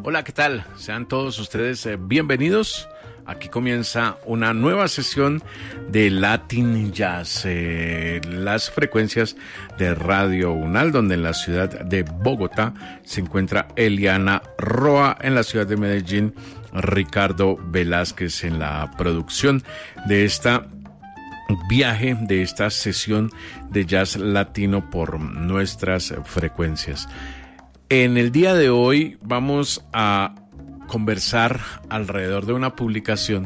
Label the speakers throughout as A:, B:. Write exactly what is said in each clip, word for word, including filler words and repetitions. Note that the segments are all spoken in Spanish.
A: Hola, ¿qué tal? Sean todos ustedes eh, bienvenidos. Aquí comienza una nueva sesión de Latin Jazz, eh, las frecuencias de Radio UNAL, donde en la ciudad de Bogotá se encuentra Eliana Roa, en la ciudad de Medellín Ricardo Velázquez en la producción de esta viaje, de esta sesión de jazz latino por nuestras frecuencias. En el día de hoy vamos a conversar alrededor de una publicación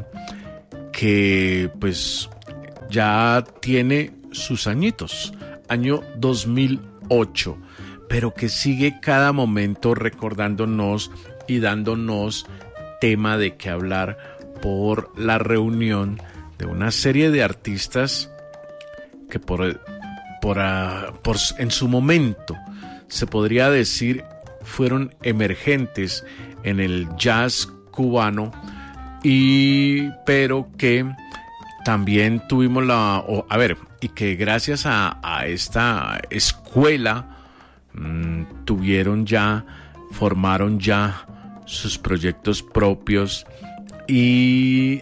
A: que pues ya tiene sus añitos, año dos mil ocho, pero que sigue cada momento recordándonos y dándonos tema de qué hablar por la reunión de una serie de artistas que por, por, uh, por en su momento se podría decir fueron emergentes en el jazz cubano, y pero que también tuvimos la, o, a ver, y que gracias a, a esta escuela mmm, tuvieron ya, formaron ya sus proyectos propios y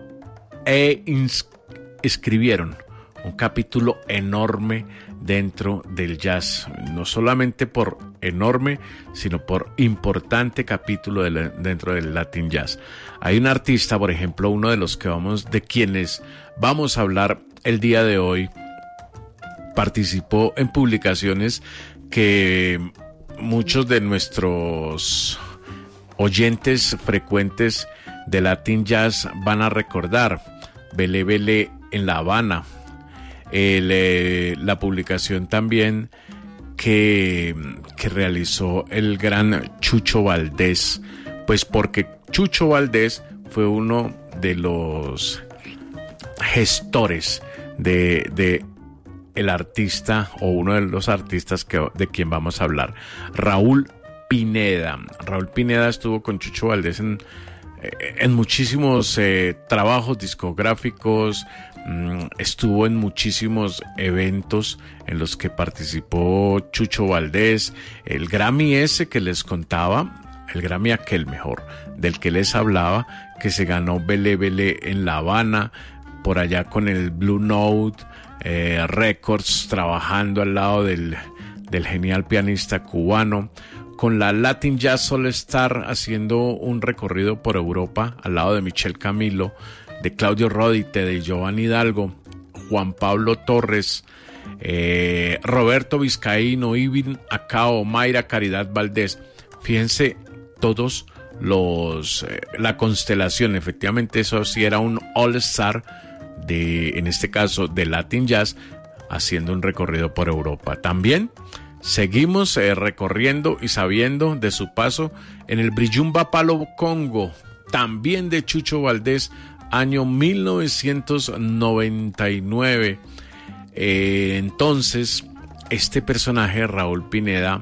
A: e ins, escribieron un capítulo enorme dentro del jazz, no solamente por enorme, sino por importante capítulo de la, dentro del Latin Jazz. Hay un artista, por ejemplo, uno de los que vamos, de quienes vamos a hablar el día de hoy, participó en publicaciones que muchos de nuestros oyentes frecuentes de Latin Jazz van a recordar. Belé Belé en La Habana. El, eh, la publicación también que, que realizó el gran Chucho Valdés, pues porque Chucho Valdés fue uno de los gestores de, de el artista, o uno de los artistas que, de quien vamos a hablar, Raúl Pineda. Raúl Pineda estuvo con Chucho Valdés en, en muchísimos eh, trabajos discográficos. Estuvo en muchísimos eventos en los que participó Chucho Valdés. El Grammy ese que les contaba, el Grammy aquel mejor, del que les hablaba, que se ganó Belé Belé en La Habana, por allá con el Blue Note eh, Records, trabajando al lado del, del genial pianista cubano, con la Latin Jazz All Star, haciendo un recorrido por Europa al lado de Michel Camilo, de Claudio Rodite, de Giovanni Hidalgo, Juan Pablo Torres, eh, Roberto Vizcaíno, Ivin Acao, Mayra Caridad Valdés. Fíjense todos los, eh, la constelación, efectivamente eso sí era un All Star de, en este caso, de Latin Jazz, haciendo un recorrido por Europa. También seguimos eh, recorriendo y sabiendo de su paso en el Brillumba Palo Congo, también de Chucho Valdés, año mil novecientos noventa y nueve. Eh, entonces, este personaje, Raúl Pineda,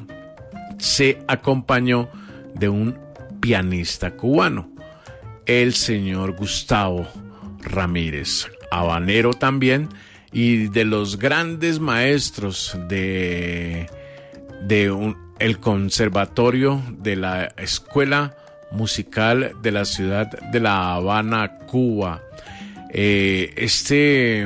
A: se acompañó de un pianista cubano, el señor Gustavo Ramírez, habanero también, y de los grandes maestros de, de un, el conservatorio de la Escuela Musical de la ciudad de La Habana, Cuba. Eh, este,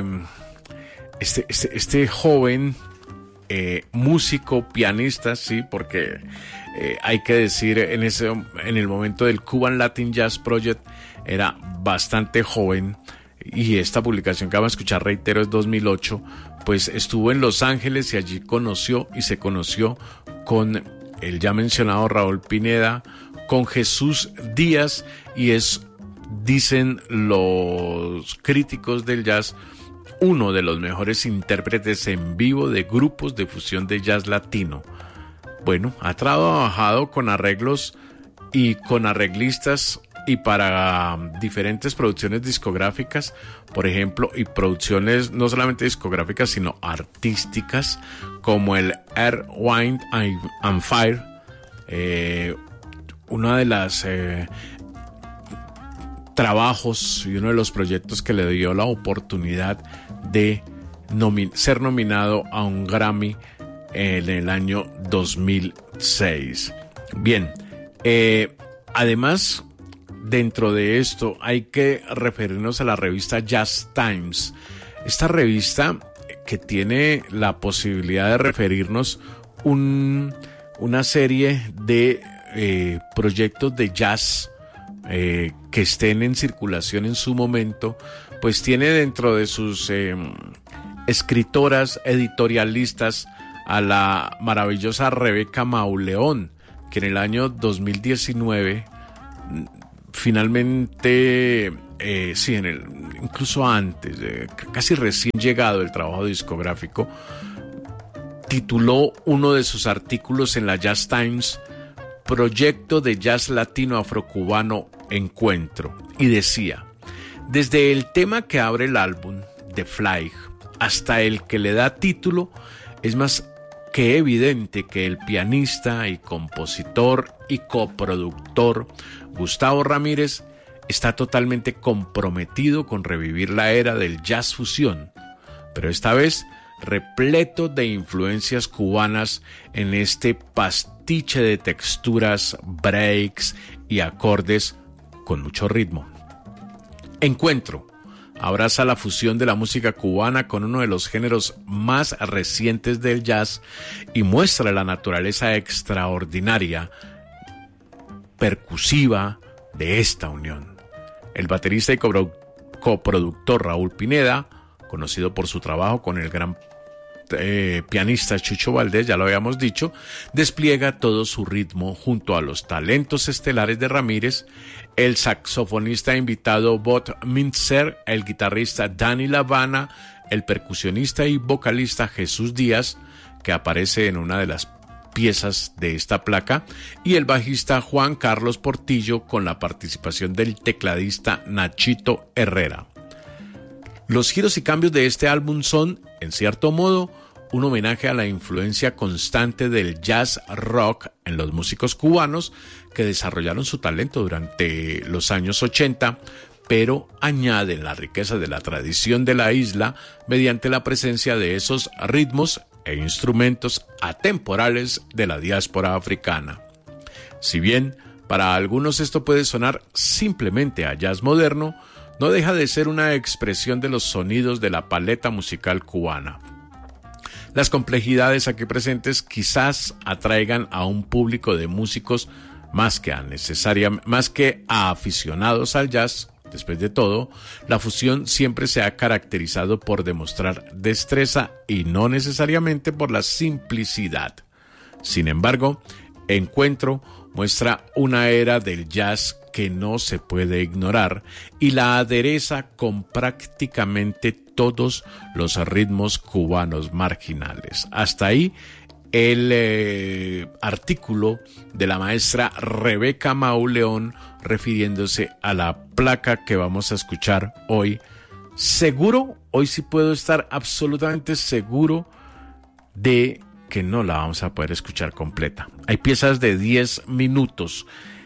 A: este, este, este joven eh, músico, pianista, sí, porque eh, hay que decir, en ese, en el momento del Cuban Latin Jazz Project era bastante joven, y esta publicación que vamos a escuchar, reitero, es dos mil ocho, pues estuvo en Los Ángeles y allí conoció y se conoció con el ya mencionado Raúl Pineda, con Jesús Díaz, y es, dicen los críticos del jazz, uno de los mejores intérpretes en vivo de grupos de fusión de jazz latino. Bueno, ha trabajado con arreglos y con arreglistas y para diferentes producciones discográficas, por ejemplo, y producciones no solamente discográficas, sino artísticas, como el Earth, Wind and Fire, eh, una de las eh, trabajos y uno de los proyectos que le dio la oportunidad de nomi- ser nominado a un Grammy en el año dos mil seis. Bien, eh, Además, dentro de esto hay que referirnos a la revista Jazz Times. Esta revista que tiene la posibilidad de referirnos un, una serie de eh, proyectos de jazz eh, que estén en circulación en su momento, pues tiene dentro de sus eh, escritoras, editorialistas, a la maravillosa Rebeca Mauleón, que en el año dos mil diecinueve finalmente, eh, sí, en el, incluso antes, eh, casi recién llegado el trabajo discográfico, tituló uno de sus artículos en la Jazz Times, Proyecto de Jazz Latino Afrocubano Encuentro, y decía: desde el tema que abre el álbum, The Flag, hasta el que le da título, es más que evidente que el pianista y compositor y coproductor Gustavo Ramírez está totalmente comprometido con revivir la era del jazz fusión, pero esta vez repleto de influencias cubanas en este pastiche de texturas, breaks y acordes con mucho ritmo. Encuentro abraza la fusión de la música cubana con uno de los géneros más recientes del jazz y muestra la naturaleza extraordinaria, percusiva de esta unión. El baterista y coproductor Raúl Pineda, conocido por su trabajo con el gran eh, pianista Chucho Valdés, ya lo habíamos dicho, despliega todo su ritmo junto a los talentos estelares de Ramírez, el saxofonista invitado Bob Mintzer, el guitarrista Danny Lavana, el percusionista y vocalista Jesús Díaz, que aparece en una de las piezas de esta placa, y el bajista Juan Carlos Portillo, con la participación del tecladista Nachito Herrera. Los giros y cambios de este álbum son, en cierto modo, un homenaje a la influencia constante del jazz rock en los músicos cubanos que desarrollaron su talento durante los años ochenta, pero añaden la riqueza de la tradición de la isla mediante la presencia de esos ritmos e instrumentos atemporales de la diáspora africana. Si bien para algunos esto puede sonar simplemente a jazz moderno, no deja de ser una expresión de los sonidos de la paleta musical cubana. Las complejidades aquí presentes quizás atraigan a un público de músicos más que a necesaria, más que a aficionados al jazz. Después de todo, la fusión siempre se ha caracterizado por demostrar destreza y no necesariamente por la simplicidad. Sin embargo, Encuentro muestra una era del jazz que no se puede ignorar y la adereza con prácticamente todos los ritmos cubanos marginales. Hasta ahí el eh, artículo de la maestra Rebeca Mauleón refiriéndose a la placa que vamos a escuchar hoy. Seguro, hoy sí puedo estar absolutamente seguro de que no la vamos a poder escuchar completa. Hay piezas de diez minutos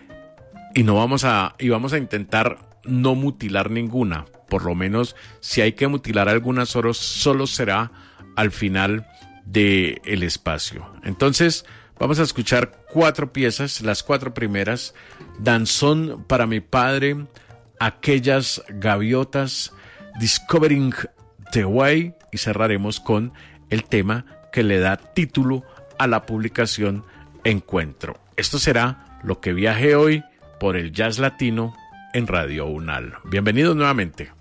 A: y no vamos a y vamos a intentar no mutilar ninguna. Por lo menos si hay que mutilar algunas, solo, solo será al final del espacio. Entonces vamos a escuchar cuatro piezas, las cuatro primeras: Danzón para mi padre, Aquellas gaviotas, Discovering the Way, y cerraremos con el tema que le da título a la publicación Encuentro. Esto será lo que viaje hoy por el jazz latino en Radio UNAL. Bienvenidos nuevamente.